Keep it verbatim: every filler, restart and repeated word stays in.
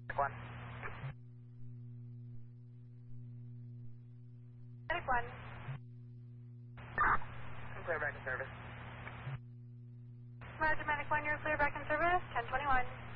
One. Medic one. I'm clear back in service. Roger, Medic one, you're clear back in service. ten twenty-one.